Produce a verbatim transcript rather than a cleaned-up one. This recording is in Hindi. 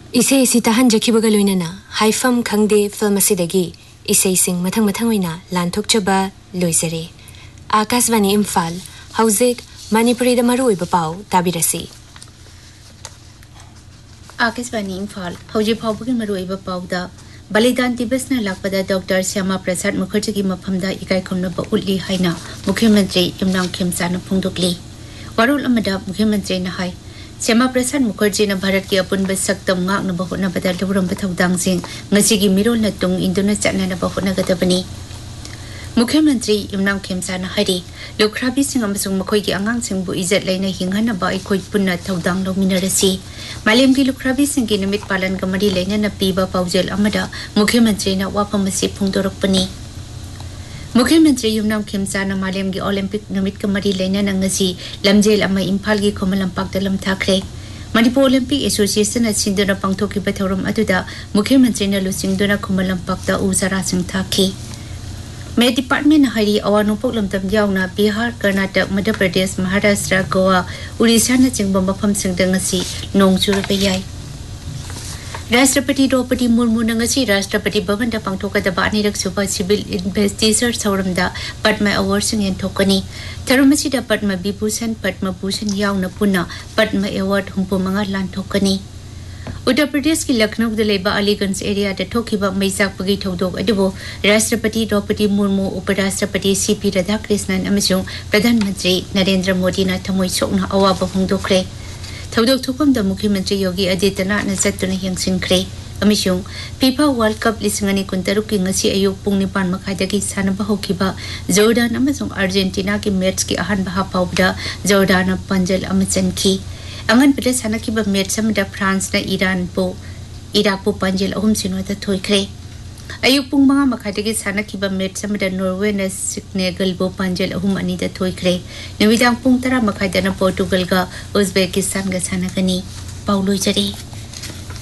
इसे इसिता हंजखिबगा लोइनना हाइफम खंगदे फिल्म असिदगी इसे सिंग मथंग मथंग ओइना लानथोकचबा लोइजरे आकाशवाणी इम्फाल हौजिक मणिपुरीदा मरुओइबा पाउ ताबिरसी आकाशवाणी इम्फाल हौजिक फाउबगी मरुओइबा पाउदा बलिदान दिवसना लापदा डॉक्टर श्यामा प्रसाद मुखर्जी की मफमदा इकाई खुमनबा उल्ली हाइना मुख्यमंत्री इमरान खेमसाना फोंदोकली वरुल अमदा मुख्यमंत्री ना हाय श्यामा प्रसाद मुखर्जी ने भारत की अपुनब सक्तम गांगनबा होनबदा लौरंब थौदांगसिंग ngasiगी मिरोल तुंग इंदुना चटनबा होनगदबनी मुख्यमंत्री इमरान खेमसाना हारी लोखराबी सिंग अमसुंग मखोइगी आंगांगसिंगबु इज्जत लेना हिंगहनबा अखोइ पुन्ना थौदांग लौमिनरसी मालेमगी लोखराबी सिंगी निमित पालन गमरी लेना पीबा पाउजेल अमदा मुख्यमंत्री ना वाफमसी फोंदोरकपनी मुख्यमंत्री इमरान खेमसाना मालेमगी ओलंपिक निमित गमरी लेना ngasi लमजेल अमा इम्फालगी खोमलंपाक्ता लमथाखरे मणिपुर ओलंपिक एसोसिएशन सिंदुना पांगथोकिबा थौरम अदुदा मुख्यमंत्री ना लुसिंगदुना खोमलंपाक्ता उजरा सिंग थाखी मे डिपार्टमेंट हरी अवानोपोक लमतम यावना बिहार कर्नाटक मध्य प्रदेश महाराष्ट्र गोवा उड़ीसा न चिंगबा मफम सिंगदंगसी नोंग चुरबा याय राष्ट्रपति द्रौपदी मुर्मू नंगसी राष्ट्रपति भवन दा पांगथोकदबा अनिरक सुबा सिविल इन्वेस्टिगेटर सौरमदा पद्म अवार्ड सिंग एंथोकनी थरुमसी दा पद्म विभूषण पद्म भूषण यावना पुना पद्म अवार्ड हुंपु मंगा लांथोकनी उत्तर प्रदेश की लखनऊ दलेबा अलीगंज एरिया द ठोकिबा मैजाकपगी थौदोक अदुबो राष्ट्रपति द्रौपदी मुर्मू उपराष्ट्रपति सीपी राधाकृष्णन अमसुंग प्रधानमंत्री नरेंद्र मोदी ना थमोइ सोकना अवाबा फोंदोखरे थौदोक थोकम द मुख्यमंत्री योगी आदित्यनाथ ना चतुना यंगसिनखरे अमसुंग फीफा वर्ल्ड कप लिसिंगनी कुंतरुक की ngasi अयुक पुंग निपान मखादगी सानबा होकिबा जॉर्डन अमसुंग अर्जेंटीना की मैच की अहनबा हाफाउबदा जॉर्डन पंजल अमचनखी अंगन पिले सानकिबा मैच समदा फ्रांस ना ईरान पो इराक पो पंजल अहुम सिनोदा थोइखरे अयुक पुंग मंगा मखादगी सानकिबा मैच समदा नॉर्वे ना सेनेगल पो पंजल अहुम अनिदा थोइखरे नविदांग पुंग तरा मखादना पोर्टुगल का उज्बेकिस्तान गा सानगनी पाउलोइजरी।